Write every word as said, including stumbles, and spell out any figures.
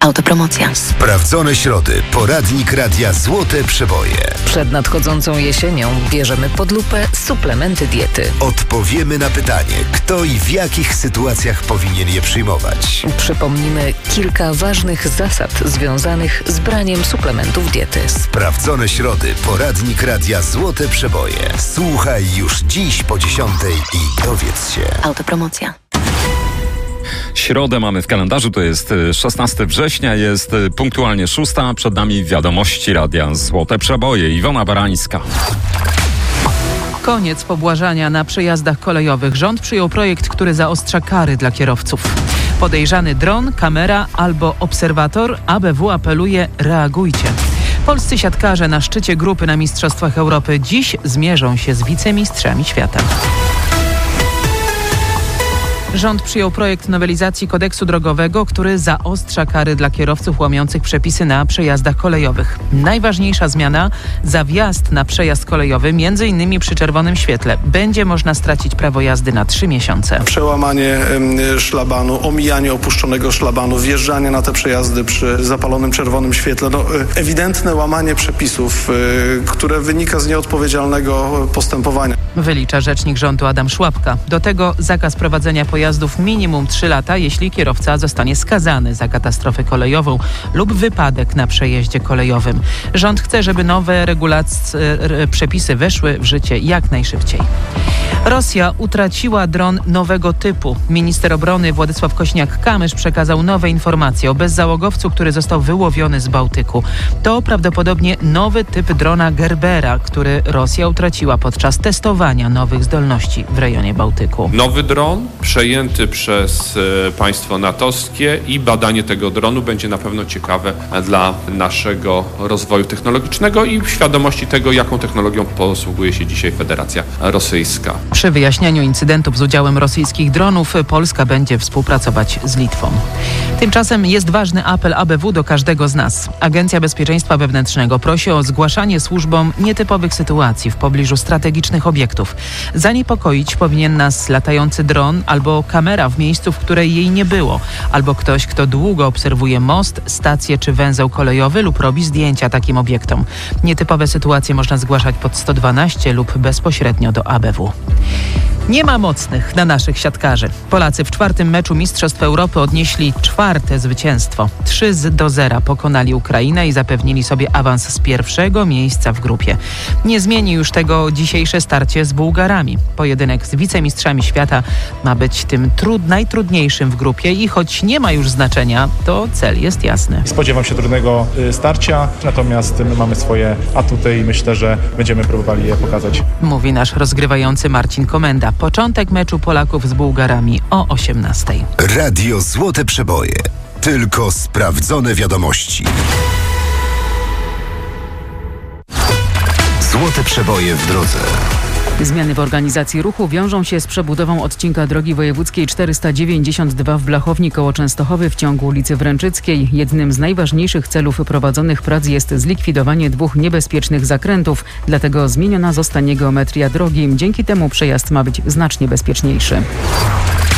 Autopromocja. Sprawdzone środy. Poradnik Radia Złote Przeboje. Przed nadchodzącą jesienią bierzemy pod lupę suplementy diety. Odpowiemy na pytanie, kto i w jakich sytuacjach powinien je przyjmować. Przypomnimy kilka ważnych zasad związanych z braniem suplementów diety. Sprawdzone środy. Poradnik Radia Złote Przeboje. Słuchaj już dziś po dziesiątej i dowiedz się. Autopromocja. Środę mamy w kalendarzu, to jest szesnastego września, jest punktualnie szósta. Przed nami wiadomości Radia Złote Przeboje. Iwona Barańska. Koniec pobłażania na przejazdach kolejowych. Rząd przyjął projekt, który zaostrza kary dla kierowców. Podejrzany dron, kamera albo obserwator. A B W apeluje: reagujcie. Polscy siatkarze na szczycie grupy na Mistrzostwach Europy dziś zmierzą się z wicemistrzami świata. Rząd przyjął projekt nowelizacji kodeksu drogowego, który zaostrza kary dla kierowców łamiących przepisy na przejazdach kolejowych. Najważniejsza zmiana: za wjazd na przejazd kolejowy, między innymi przy czerwonym świetle, będzie można stracić prawo jazdy na trzy miesiące. Przełamanie y, szlabanu, omijanie opuszczonego szlabanu, wjeżdżanie na te przejazdy przy zapalonym czerwonym świetle. No, y, ewidentne łamanie przepisów, y, które wynika z nieodpowiedzialnego postępowania. Wylicza rzecznik rządu Adam Szłapka. Do tego zakaz prowadzenia pojazdów minimum trzy lata, jeśli kierowca zostanie skazany za katastrofę kolejową lub wypadek na przejeździe kolejowym. Rząd chce, żeby nowe regulacje, przepisy weszły w życie jak najszybciej. Rosja utraciła dron nowego typu. Minister obrony Władysław Kośniak-Kamysz przekazał nowe informacje o bezzałogowcu, który został wyłowiony z Bałtyku. To prawdopodobnie nowy typ drona Gerbera, który Rosja utraciła podczas testowania nowych zdolności w rejonie Bałtyku. Nowy dron przejęty przez e, państwo natowskie i badanie tego dronu będzie na pewno ciekawe dla naszego rozwoju technologicznego i świadomości tego, jaką technologią posługuje się dzisiaj Federacja Rosyjska. Przy wyjaśnianiu incydentów z udziałem rosyjskich dronów Polska będzie współpracować z Litwą. Tymczasem jest ważny apel A B W do każdego z nas. Agencja Bezpieczeństwa Wewnętrznego prosi o zgłaszanie służbom nietypowych sytuacji w pobliżu strategicznych obiektów. Zaniepokoić powinien nas latający dron albo kamera w miejscu, w której jej nie było, albo ktoś, kto długo obserwuje most, stację czy węzeł kolejowy lub robi zdjęcia takim obiektom. Nietypowe sytuacje można zgłaszać pod sto dwanaście lub bezpośrednio do A B W. Nie ma mocnych na naszych siatkarzy. Polacy w czwartym meczu Mistrzostw Europy odnieśli czwarte zwycięstwo. trzy do zera pokonali Ukrainę i zapewnili sobie awans z pierwszego miejsca w grupie. Nie zmieni już tego dzisiejsze starcie z Bułgarami. Pojedynek z wicemistrzami świata ma być tym trud, najtrudniejszym w grupie i choć nie ma już znaczenia, to cel jest jasny. Spodziewam się trudnego starcia, natomiast my mamy swoje atuty i myślę, że będziemy próbowali je pokazać. Mówi nasz rozgrywający Marcin Komenda. Początek meczu Polaków z Bułgarami o osiemnastej. Radio Złote Przeboje. Tylko sprawdzone wiadomości. Złote Przeboje w drodze. Zmiany w organizacji ruchu wiążą się z przebudową odcinka drogi wojewódzkiej czterysta dziewięćdziesiąt dwa w Blachowni koło Częstochowy w ciągu ulicy Wręczyckiej. Jednym z najważniejszych celów prowadzonych prac jest zlikwidowanie dwóch niebezpiecznych zakrętów, dlatego zmieniona zostanie geometria drogi. Dzięki temu przejazd ma być znacznie bezpieczniejszy.